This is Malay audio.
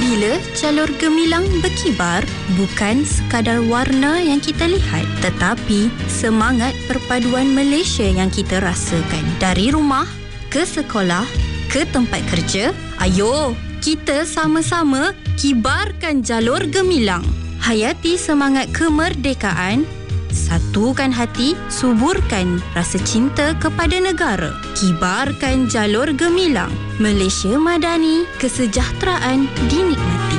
Bila jalur gemilang berkibar, bukan sekadar warna yang kita lihat, tetapi semangat perpaduan Malaysia yang kita rasakan. Dari rumah, ke sekolah, ke tempat kerja, ayo kita sama-sama kibarkan jalur gemilang. Hayati semangat kemerdekaan, satukan hati, suburkan rasa cinta kepada negara. Kibarkan jalur gemilang. Malaysia Madani, kesejahteraan dinikmati.